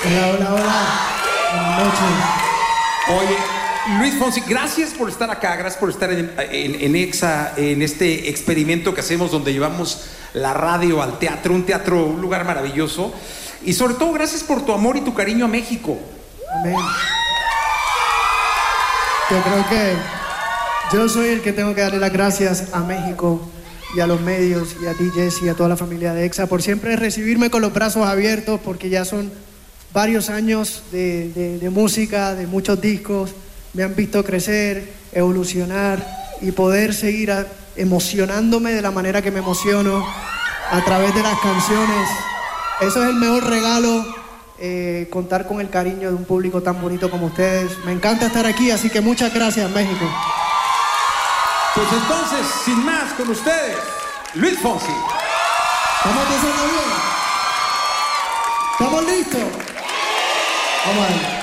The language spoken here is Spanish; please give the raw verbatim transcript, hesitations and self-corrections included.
Hola, hola, hola. Buenas noches. Oye, Luis Fonsi, gracias por estar acá, gracias por estar en, en, en EXA, en este experimento que hacemos donde llevamos la radio al teatro, un teatro, un lugar maravilloso. Y sobre todo, gracias por tu amor y tu cariño a México. Amén. Yo creo que yo soy el que tengo que darle las gracias a México y a los medios y a D Js y a toda la familia de EXA por siempre recibirme con los brazos abiertos, porque ya son varios años de, de, de música, de muchos discos. Me han visto crecer, evolucionar y poder seguir a, emocionándome de la manera que me emociono a través de las canciones. Eso es el mejor regalo, eh, contar con el cariño de un público tan bonito como ustedes. Me encanta estar aquí, así que muchas gracias, México. Pues entonces, sin más, con ustedes, Luis Fonsi. ¿Estamos empezando bien? ¿Estamos listos? Vamos a ver.